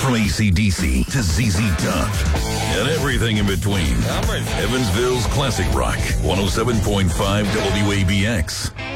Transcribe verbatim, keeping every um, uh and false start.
From A C D C to Z Z Top and everything in between. Evansville's classic rock, one oh seven point five W A B X.